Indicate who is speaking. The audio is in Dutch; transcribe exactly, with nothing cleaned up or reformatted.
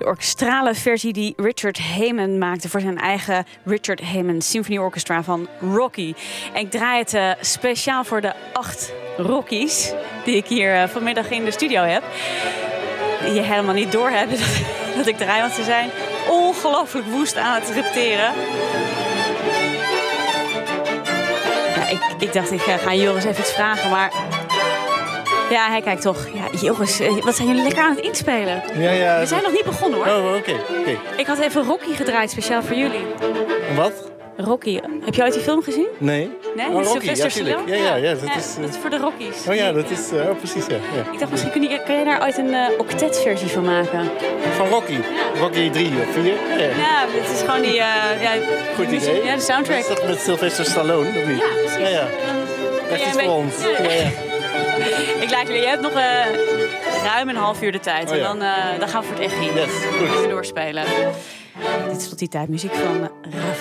Speaker 1: orkestrale versie die Richard Heyman maakte voor zijn eigen Richard Heyman Symphony Orchestra van Rocky. En ik draai het uh, speciaal voor de acht Rockies die ik hier uh, vanmiddag in de studio heb. Die je helemaal niet doorhebben dat, dat ik draai, want ze zijn ongelooflijk woest aan het repeteren. Ja, ik, ik dacht, ik uh, ga Joris even iets vragen, maar... Ja, hij kijkt toch. Ja, Joris, wat zijn jullie lekker aan het inspelen?
Speaker 2: Ja, ja.
Speaker 1: We zijn nog niet begonnen, hoor.
Speaker 2: Oh, oké. Okay, okay.
Speaker 1: Ik had even Rocky gedraaid, speciaal voor jullie.
Speaker 2: Wat?
Speaker 1: Rocky. Heb je ooit die film gezien?
Speaker 2: Nee.
Speaker 1: Nee?
Speaker 2: Oh, Rocky,
Speaker 1: Sylvester
Speaker 2: ja,
Speaker 1: Stallone?
Speaker 2: ja, ja, ja, dat,
Speaker 1: ja,
Speaker 2: is, uh...
Speaker 1: dat is voor de Rockies.
Speaker 2: Oh ja, dat is... Uh, oh, precies, ja. ja.
Speaker 1: Ik dacht, misschien kun je, kun je daar ooit een uh, octetversie van maken.
Speaker 2: Van Rocky? Ja. Rocky drie of vier? Ja, ja.
Speaker 1: Ja, het is gewoon die... Uh, ja,
Speaker 2: Goed
Speaker 1: muziek,
Speaker 2: idee.
Speaker 1: Ja, de soundtrack.
Speaker 2: Is dat met Sylvester Stallone, of niet?
Speaker 1: Ja, precies.
Speaker 2: Ja, ja. Echt iets voor ons. Ja, ja. Ja.
Speaker 1: Ik laat jullie, je hebt nog uh, ruim een half uur de tijd.
Speaker 2: Oh, ja.
Speaker 1: En dan, uh, dan gaan we voor het echt in.
Speaker 2: Yes, goed.
Speaker 1: Even doorspelen. Dit is tot die tijd muziek van uh, Ravel.